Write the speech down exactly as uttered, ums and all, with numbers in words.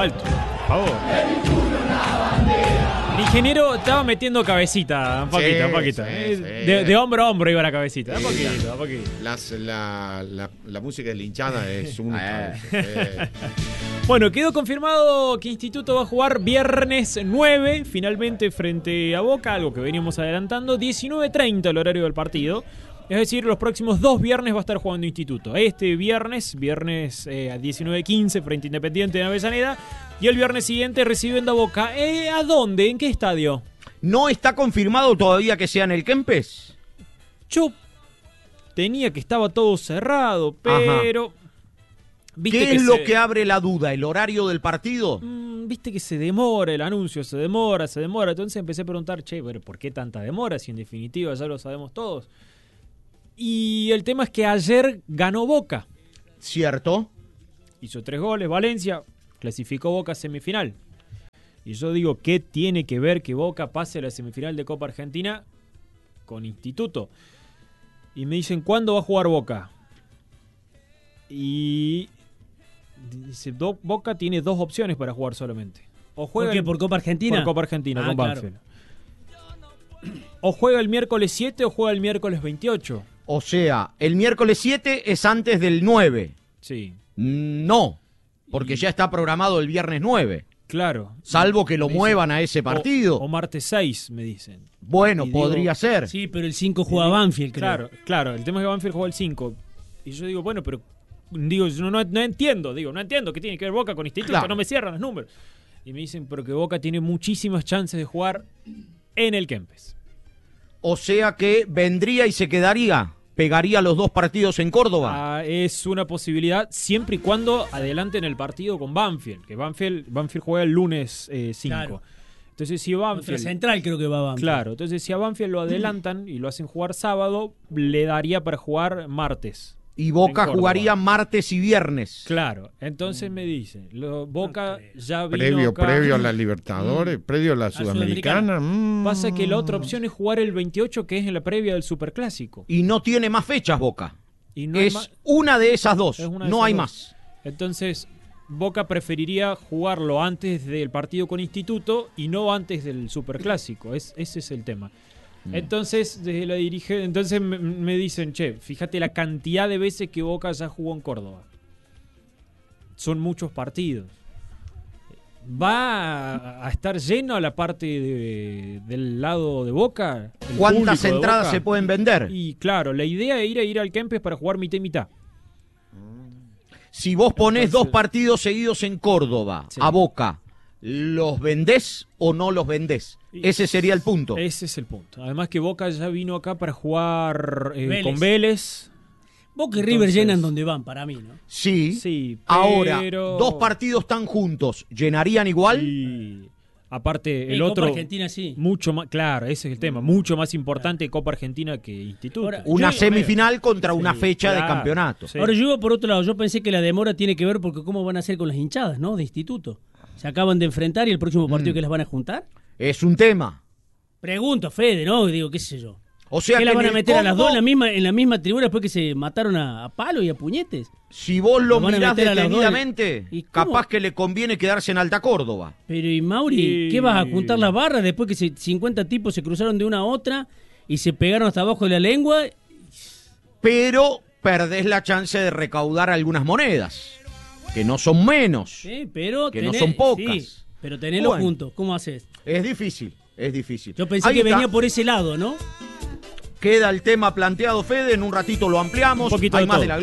alto, por favor. El ingeniero estaba metiendo cabecita, un poquito, sí, un poquito. Sí, eh, sí. De, de hombro a hombro iba la cabecita, sí, un poquito, sí. un poquito. Las, la, la, la música de la hinchada es única. eh. Bueno, quedó confirmado que Instituto va a jugar viernes nueve, finalmente frente a Boca, algo que veníamos adelantando, diecinueve treinta el horario del partido. Es decir, los próximos dos viernes va a estar jugando Instituto. Este viernes, viernes eh, a diecinueve quince frente a Independiente de Avellaneda. Y el viernes siguiente recibiendo a Boca. Eh, ¿A dónde? ¿En qué estadio? ¿No está confirmado todavía que sea en el Kempes? Yo tenía que estaba todo cerrado, pero... ¿Viste ¿Qué que es se... lo que abre la duda? ¿El horario del partido? Mm, Viste que se demora el anuncio, se demora, se demora. Entonces empecé a preguntar, che, pero ¿por qué tanta demora? Si en definitiva ya lo sabemos todos. Y el tema es que ayer ganó Boca. ¿Cierto? Hizo tres goles, Valencia, clasificó Boca a semifinal. Y yo digo, ¿qué tiene que ver que Boca pase a la semifinal de Copa Argentina con Instituto? Y me dicen, ¿cuándo va a jugar Boca? Y dice, Do- Boca tiene dos opciones para jugar solamente. O juega ¿Por qué? el, ¿Por Copa Argentina? Por Copa Argentina, ah, con claro. Banfield. O juega el miércoles siete o juega el miércoles veintiocho. O sea, el miércoles siete es antes del nueve. Sí. No, porque y... ya está programado el viernes nueve. Claro. Salvo que lo me muevan dicen, a ese partido. O, o martes seis, me dicen. Bueno, y podría digo, ser. Sí, pero el cinco juega Banfield, creo. Claro, claro. El tema es que Banfield juega el cinco. Y yo digo, bueno, pero... Digo, yo no, no, no entiendo. Digo, no entiendo qué tiene que ver Boca con Instituto. Claro. No me cierran los números. Y me dicen, pero que Boca tiene muchísimas chances de jugar en el Kempes. O sea que vendría y se quedaría, pegaría los dos partidos en Córdoba. Ah, es una posibilidad siempre y cuando adelanten el partido con Banfield, que Banfield, Banfield juega el lunes cinco. Eh, claro. Entonces si Banfield... Otra central creo que va Banfield. Claro, entonces si a Banfield lo adelantan y lo hacen jugar sábado, le daría para jugar martes. Y Boca jugaría martes y viernes. Claro, entonces me dicen, lo, Boca ya vino previo, acá. Previo a la Libertadores, mm. previo a la Sudamericana. Mm. Pasa que la otra opción es jugar el veintiocho, que es en la previa del Superclásico. Y no tiene más fechas Boca. Y no es más... una de esas dos, de no esas hay dos. Más. Entonces, Boca preferiría jugarlo antes del partido con Instituto y no antes del Superclásico. Es, ese es el tema. Entonces, desde la dirige, entonces me, me dicen, che, fíjate la cantidad de veces que Boca ya jugó en Córdoba. Son muchos partidos. ¿Va a, a estar lleno la parte de, del lado de Boca? ¿Cuántas entradas se pueden vender? Y claro, la idea es ir a ir al Kempes para jugar mitad y mitad. Si vos ponés Entonces, dos partidos seguidos en Córdoba, sí. a Boca, ¿los vendés o no los vendés? Ese sería el punto. Ese es el punto. Además que Boca ya vino acá para jugar eh, Vélez. con Vélez. Boca y River Entonces, llenan donde van, para mí, ¿no? Sí. sí pero... Ahora, dos partidos tan juntos, ¿llenarían igual? Y aparte, el en otro... Copa Argentina sí. Mucho más, claro, ese es el tema. Mucho más importante Copa Argentina que Instituto. Ahora, una yo, semifinal contra sí, una fecha claro, de campeonato. Sí. Ahora yo iba por otro lado. Yo pensé que la demora tiene que ver porque cómo van a hacer con las hinchadas, ¿no? De Instituto. Se acaban de enfrentar y el próximo partido mm. que las van a juntar. Es un tema. Pregunto, Fede, ¿no? Digo, qué sé yo. O sea, ¿Qué que las van a meter Congo, a las dos en la misma en la misma tribuna después que se mataron a, a palo y a puñetes? Si vos lo mirás detenidamente, capaz que le conviene quedarse en Alta Córdoba. Pero y Mauri, y... ¿qué vas a juntar las barras después que se, cincuenta tipos se cruzaron de una a otra y se pegaron hasta abajo de la lengua? Pero perdés la chance de recaudar algunas monedas, que no son menos, sí, pero que tenés, no son pocas. Sí, pero tenelo bueno, juntos, ¿cómo haces? Es difícil. Es difícil. Yo pensé Ahí que está. venía por ese lado, ¿no? Queda el tema planteado, Fede. En un ratito lo ampliamos. Un poquito Hay de más todo. de la